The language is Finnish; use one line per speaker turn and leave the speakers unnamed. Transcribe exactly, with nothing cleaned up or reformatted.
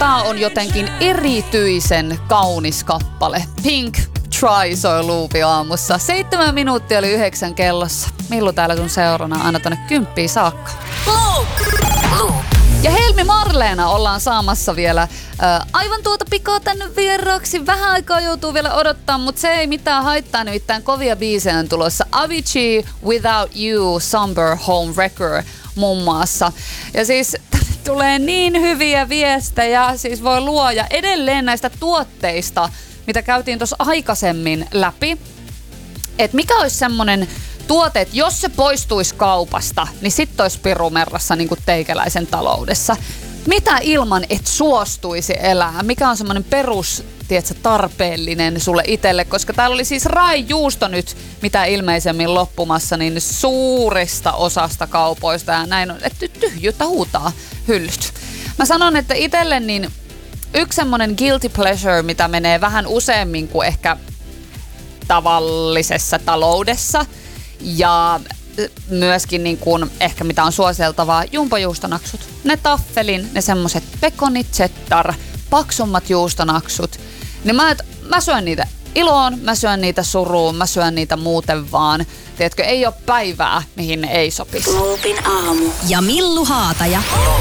tää on jotenkin erityisen kaunis kappale. Pink Try soi Luupi aamussa. Seitsemän minuuttia oli yhdeksän kellossa. Millu täällä sun seurana aina tonne kymppiin saakka. Ja Helmi Marleena ollaan saamassa vielä äh, aivan tuota pikaa tänne vieraaksi. Vähän aikaa joutuu vielä odottaa, mutta se ei mitään haittaa, nimittäin kovia biisejä on tulossa. Avicii, Without You, Somber Home Wrecker muun muassa. Ja siis tulee niin hyviä viestejä, siis voi luoja edelleen näistä tuotteista, mitä käytiin tuossa aikaisemmin läpi. Että mikä olisi semmonen tuote, että jos se poistuisi kaupasta, niin sit olisi pirumerrassa niin kuin teikäläisen taloudessa. Mitä ilman, et suostuisi elää? Mikä on semmoinen perus, tiedätkö, tarpeellinen sulle itselle? Koska täällä oli siis Rai-juusto nyt, mitä ilmeisemmin loppumassa, niin suurista osasta kaupoista ja näin on, että tyhjyyttä huutaa hyllyt. Mä sanon, että itselle niin yksi semmoinen guilty pleasure, mitä menee vähän useammin kuin ehkä tavallisessa taloudessa ja myöskin niin kuin ehkä mitä on suositeltavaa, jumbojuustonaksut. Ne taffelin, ne semmoset pekonit, cheddar, paksummat juustonaksut. Niin mä, mä syön niitä iloon, mä syön niitä suruun, mä syön niitä muuten vaan. Tiedätkö, ei ole päivää, mihin ne ei sopisi.
Loopin aamu. Ja Millu Haataja.